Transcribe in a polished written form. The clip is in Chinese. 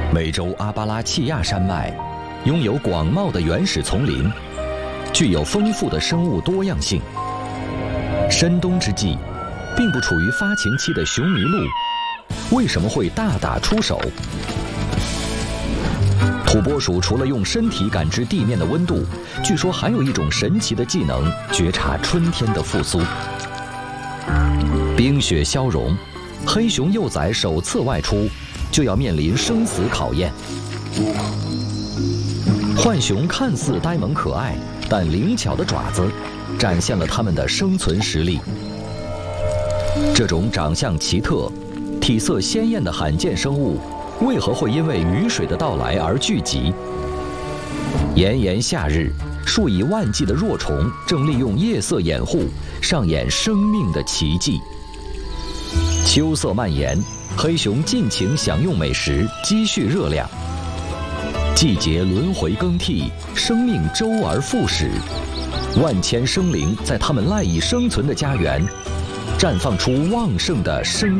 美洲阿巴拉契亚山脉拥有广袤的原始丛林，具有丰富的生物多样性。深冬之际，并不处于发情期的雄麋鹿，为什么会大打出手？土拨鼠除了用身体感知地面的温度，据说还有一种神奇的技能，觉察春天的复苏。冰雪消融，黑熊幼崽首次外出，就要面临生死考验。浣熊看似呆萌可爱，但灵巧的爪子展现了它们的生存实力。这种长相奇特、体色鲜艳的罕见生物，为何会因为雨水的到来而聚集？炎炎夏日，数以万计的若虫正利用夜色掩护，上演生命的奇迹。秋色蔓延，黑熊尽情享用美食，积蓄热量。季节轮回更替，生命周而复始，万千生灵在它们赖以生存的家园，绽放出旺盛的生